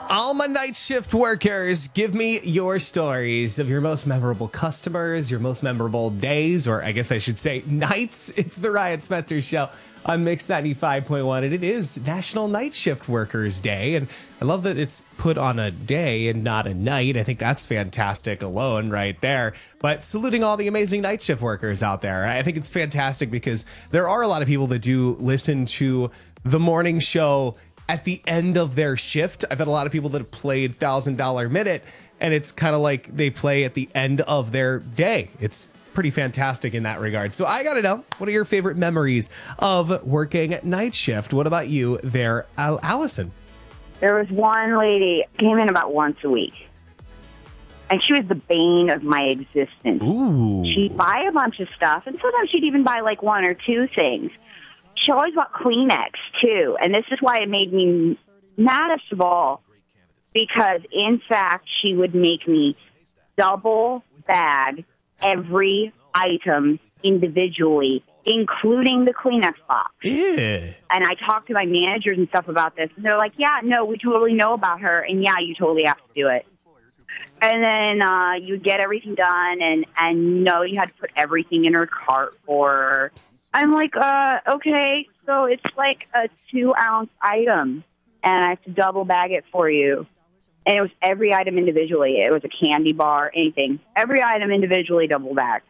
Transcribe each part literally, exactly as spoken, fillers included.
All my night shift workers, give me your stories of your most memorable customers, your most memorable days, or I guess I should say nights. It's the Ryan Smethurst Show on Mix ninety-five point one, and it is National Night Shift Workers Day. And I love that it's put on a day and not a night. I think that's fantastic alone right there. But saluting all the amazing night shift workers out there. I think it's fantastic because there are a lot of people that do listen to the morning show at the end of their shift. I've had a lot of people that have played one thousand dollar Minute, and it's kind of like they play at the end of their day. It's pretty fantastic in that regard. So I got to know, what are your favorite memories of working at night shift? What about you there, Al- Allison? There was one lady, came in about once a week, and she was the bane of my existence. Ooh. She'd buy a bunch of stuff, and sometimes she'd even buy like one or two things. She always bought Kleenex, too, and this is why it made me maddest of all, because, in fact, she would make me double bag every item individually, including the Kleenex box. Yeah. And I talked to my managers and stuff about this, and they're like, yeah, no, we totally know about her, and yeah, you totally have to do it. And then uh, you would get everything done, and, and no, you had to put everything in her cart for her. I'm like, uh, okay, so it's like a two-ounce item, and I have to double bag it for you. And it was every item individually. It was a candy bar, anything. Every item individually double bagged.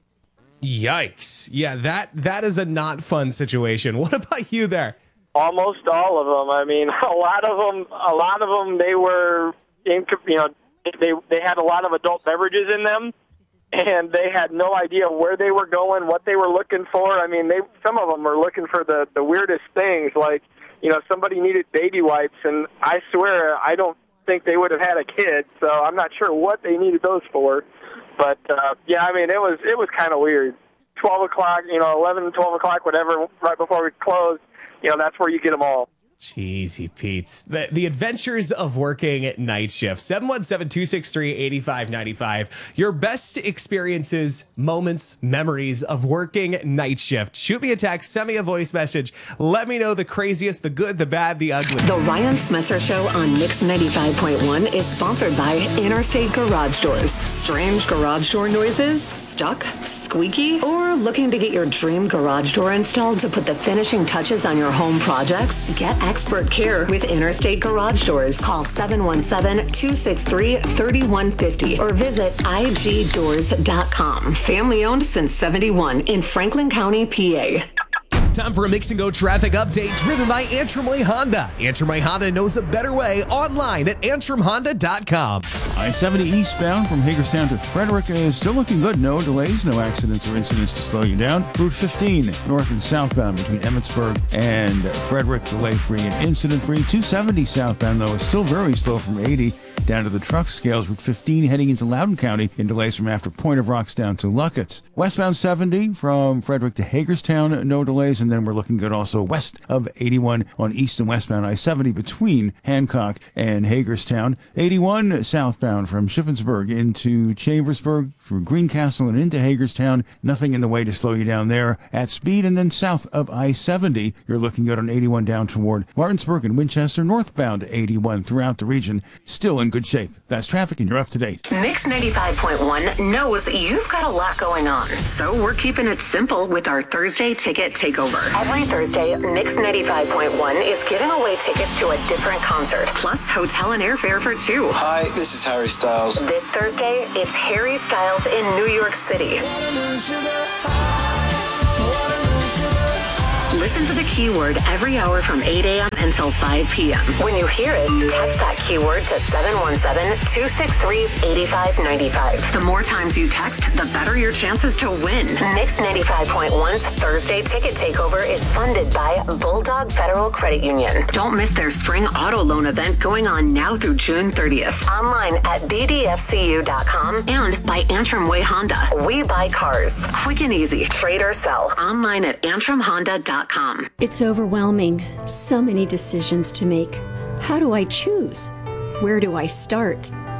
Yikes. Yeah, that that is a not fun situation. What about you there? Almost all of them. I mean, a lot of them, a lot of them, they were, in, you know, they they had a lot of adult beverages in them. And they had no idea where they were going, what they were looking for. I mean, they some of them were looking for the, the weirdest things, like, you know, somebody needed baby wipes, and I swear I don't think they would have had a kid, so I'm not sure what they needed those for. But, uh, yeah, I mean, it was it was kind of weird. twelve o'clock, you know, eleven, twelve o'clock, whatever, right before we closed, you know, that's where you get them all. Cheesy Pete's. The, the adventures of working at night shift. seven one seven, two six three, eight five nine five. Your best experiences, moments, memories of working night shift. Shoot me a text, send me a voice message. Let me know the craziest, the good, the bad, the ugly. The Ryan Smetzer Show on Mix ninety-five point one is sponsored by Interstate Garage Doors. Strange garage door noises? Stuck? Squeaky? Or looking to get your dream garage door installed to put the finishing touches on your home projects? Get expert care with Interstate Garage Doors. Call seven one seven, two six three, three one five zero or visit I G doors dot com. Family owned since seventy-one in Franklin County, P A. Time for a Mix and Go traffic update driven by Antrim Way Honda. Antrim Way Honda knows a better way online at antrim honda dot com. I seventy eastbound from Hagerstown to Frederick is still looking good. No delays, no accidents or incidents to slow you down. Route fifteen, north and southbound between Emmitsburg and Frederick, delay-free and incident-free. two seventy southbound, though, is still very slow from eighty down to the truck scales. Route fifteen heading into Loudoun County in delays from after Point of Rocks down to Luckett's. Westbound seventy from Frederick to Hagerstown, no delays. And then we're looking good also west of eighty-one on east and westbound I seventy between Hancock and Hagerstown. eighty-one southbound from Shippensburg into Chambersburg through Greencastle and into Hagerstown. Nothing in the way to slow you down there at speed. And then south of I seventy, you're looking good on eighty-one down toward Martinsburg and Winchester. Northbound eighty-one throughout the region, still in good shape. That's traffic, and you're up to date. Mix ninety-five point one knows you've got a lot going on, so we're keeping it simple with our Thursday Ticket Takeover. Every Thursday, Mix ninety-five point one is giving away tickets to a different concert, plus hotel and airfare for two. Hi, this is Harry Styles. This Thursday, it's Harry Styles in New York City. Listen for the keyword every hour from eight a.m. until five p.m. When you hear it, text that keyword to seven one seven, two six three, eight five nine five. The more times you text, the better your chances to win. Mix ninety-five point one's Thursday Ticket Takeover is funded by Bulldog Federal Credit Union. Don't miss their spring auto loan event going on now through June thirtieth. Online at b d f c u dot com and by Antrim Way Honda. We buy cars. Quick and easy. Trade or sell. Online at antrim honda dot com. It's overwhelming. So many decisions to make. How do I choose? Where do I start?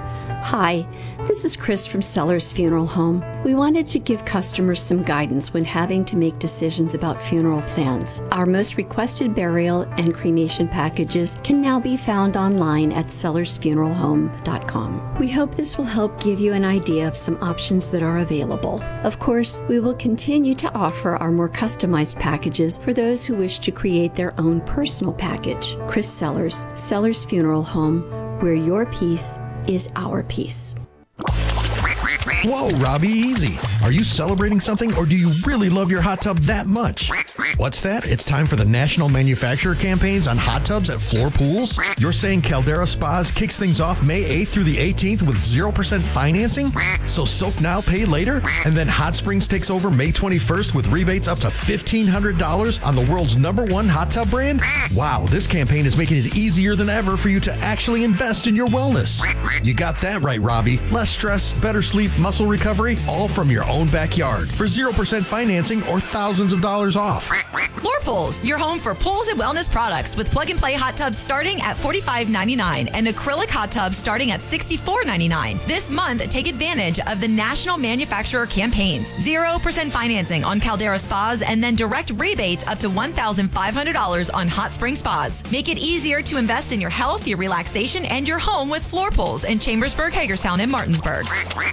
Hi, this is Chris from Sellers Funeral Home. We wanted to give customers some guidance when having to make decisions about funeral plans. Our most requested burial and cremation packages can now be found online at sellers funeral home dot com. We hope this will help give you an idea of some options that are available. Of course, we will continue to offer our more customized packages for those who wish to create their own personal package. Chris Sellers, Sellers Funeral Home, where your peace is our peace. Whoa, Robbie, easy. Are you celebrating something, or do you really love your hot tub that much? What's that? It's time for the National Manufacturer campaigns on hot tubs at Floor Pools? You're saying Caldera Spas kicks things off May eighth through the eighteenth with zero percent financing? So soak now, pay later? And then Hot Springs takes over May twenty-first with rebates up to fifteen hundred dollars on the world's number one hot tub brand? Wow, this campaign is making it easier than ever for you to actually invest in your wellness. You got that right, Robbie. Less stress, better sleep, muscle recovery, all from your own backyard for zero percent financing or thousands of dollars off. Floor Pools, your home for pools and wellness products with plug-and-play hot tubs starting at forty-five ninety-nine and acrylic hot tubs starting at sixty-four ninety-nine. This month, take advantage of the National Manufacturer campaigns. zero percent financing on Caldera Spas and then direct rebates up to one thousand five hundred dollars on Hot Spring Spas. Make it easier to invest in your health, your relaxation, and your home with Floor Pools in Chambersburg, Hagerstown, and Martinsburg.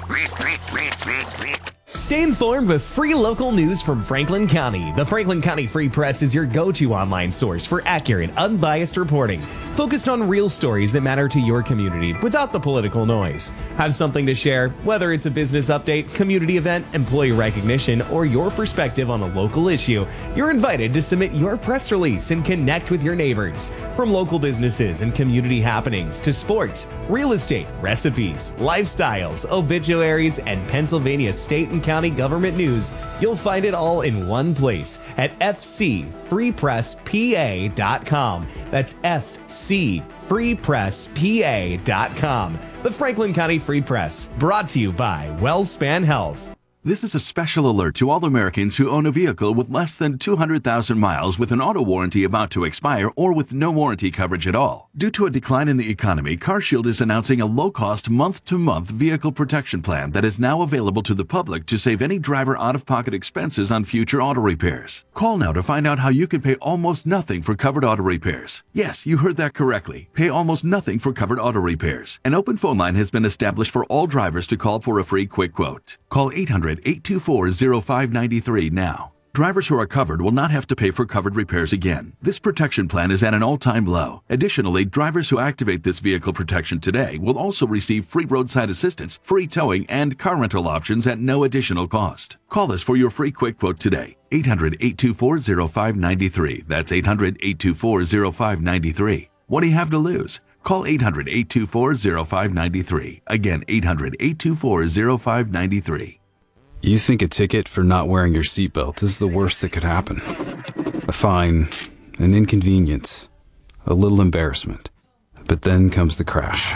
Stay informed with free local news from Franklin County. The Franklin County Free Press is your go-to online source for accurate, unbiased reporting, focused on real stories that matter to your community without the political noise. Have something to share, whether it's a business update, community event, employee recognition, or your perspective on a local issue, you're invited to submit your press release and connect with your neighbors. From local businesses and community happenings to sports, real estate, recipes, lifestyles, obituaries, and Pennsylvania state and county government news, you'll find it all in one place at f c free press p a dot com. That's f c free press p a dot com. The Franklin County Free Press, brought to you by WellSpan Health. This is a special alert to all Americans who own a vehicle with less than two hundred thousand miles with an auto warranty about to expire or with no warranty coverage at all. Due to a decline in the economy, CarShield is announcing a low-cost month-to-month vehicle protection plan that is now available to the public to save any driver out-of-pocket expenses on future auto repairs. Call now to find out how you can pay almost nothing for covered auto repairs. Yes, you heard that correctly. Pay almost nothing for covered auto repairs. An open phone line has been established for all drivers to call for a free quick quote. Call eight hundred, eight two four, zero five nine three now. Drivers who are covered will not have to pay for covered repairs again. This protection plan is at an all-time low. Additionally, drivers who activate this vehicle protection today will also receive free roadside assistance, free towing, and car rental options at no additional cost. Call us for your free quick quote today. eight hundred, eight two four, zero five nine three. That's eight hundred, eight two four, zero five nine three. What do you have to lose? Call eight hundred, eight two four, zero five nine three. Again, eight hundred, eight two four, zero five nine three. You think a ticket for not wearing your seatbelt is the worst that could happen. A fine, an inconvenience, a little embarrassment. But then comes the crash.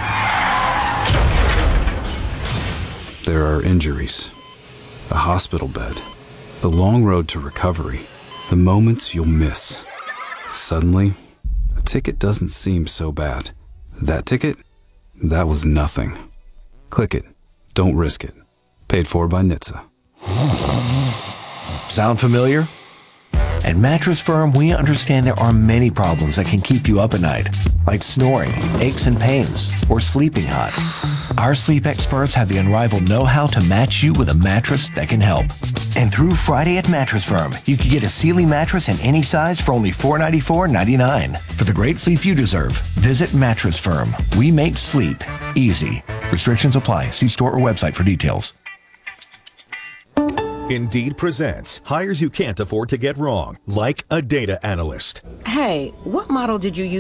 There are injuries, a hospital bed, the long road to recovery, the moments you'll miss. Suddenly, a ticket doesn't seem so bad. That ticket? That was nothing. Click it. Don't risk it. Paid for by N H T S A. Sound familiar? At Mattress Firm, we understand there are many problems that can keep you up at night, like snoring, aches and pains, or sleeping hot. Our sleep experts have the unrivaled know-how to match you with a mattress that can help. And through Friday at Mattress Firm, you can get a Sealy mattress in any size for only four hundred ninety-four dollars and ninety-nine cents. For the great sleep you deserve, visit Mattress Firm. We make sleep easy. Restrictions apply. See store or website for details. Indeed presents hires you can't afford to get wrong, like a data analyst. Hey, what model did you use